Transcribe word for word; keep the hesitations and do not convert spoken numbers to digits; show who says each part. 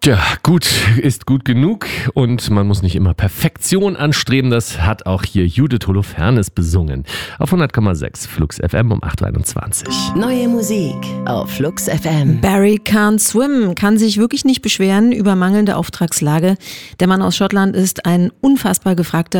Speaker 1: Tja, gut ist gut genug und man muss nicht immer Perfektion anstreben. Das hat auch hier Judith Holofernes besungen. Auf hundert Komma sechs Flux F M um acht Uhr einundzwanzig.
Speaker 2: Neue Musik auf Flux F M.
Speaker 3: Barry Can't Swim kann sich wirklich nicht beschweren über mangelnde Auftragslage. Der Mann aus Schottland ist ein unfassbar gefragter